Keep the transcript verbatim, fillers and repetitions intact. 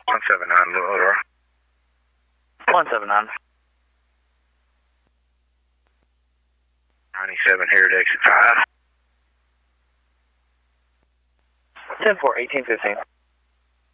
one seven nine, Aurora. one seven nine. ninety-seven here at exit five. ten four, eighteen fifteen.